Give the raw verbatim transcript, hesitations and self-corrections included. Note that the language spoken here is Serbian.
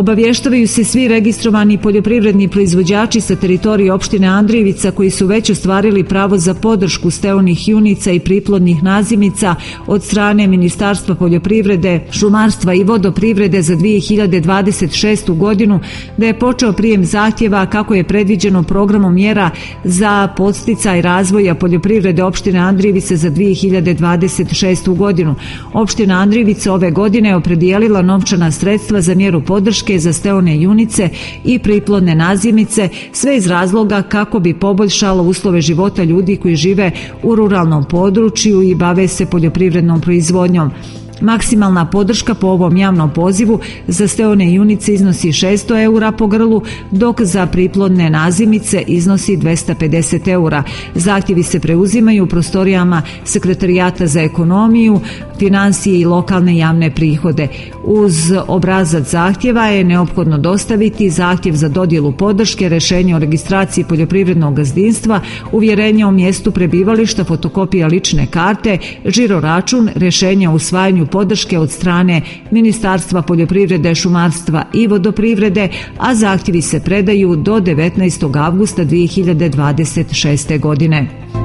Obavještavaju se svi registrovani poljoprivredni proizvođači sa teritorije opštine Andrijevica koji su već ostvarili pravo za podršku steonih junica i priplodnih nazimica od strane Ministarstva poljoprivrede, šumarstva i vodoprivrede za dvije hiljade dvadeset šestu godinu da je počeo prijem zahtjeva kako je predviđeno programom mjera za podsticaj razvoja poljoprivrede opštine Andrijevica za dvije hiljade dvadeset šestu godinu. Opština Andrijevica ove godine je opredijelila novčana sredstva za mjeru podrške za steone junice i priplodne nazimice, sve iz razloga kako bi poboljšalo uslove života ljudi koji žive u ruralnom području i bave se poljoprivrednom proizvodnjom. Maksimalna podrška po ovom javnom pozivu za steone junice iznosi šesto eura po grlu, dok za priplodne nazimice iznosi dvesta pedeset eura. Zahtjevi se preuzimaju u prostorijama Sekretarijata za ekonomiju, financije i lokalne javne prihode. Uz obrazac zahtjeva je neophodno dostaviti zahtjev za dodjelu podrške, rješenje o registraciji poljoprivrednog gazdinstva, uvjerenje o mjestu prebivališta, fotokopija lične karte, žiro račun, rješenje o usvajanju podrške od strane Ministarstva poljoprivrede, šumarstva i vodoprivrede, a zahtjevi se predaju do devetnaestog avgusta dvije hiljade dvadeset šeste godine.